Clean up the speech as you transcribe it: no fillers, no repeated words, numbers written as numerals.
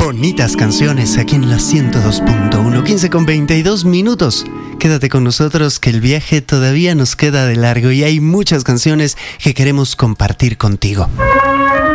Bonitas canciones aquí en la 102.1, 15:22. Quédate con nosotros que el viaje todavía nos queda de largo y hay muchas canciones que queremos compartir contigo.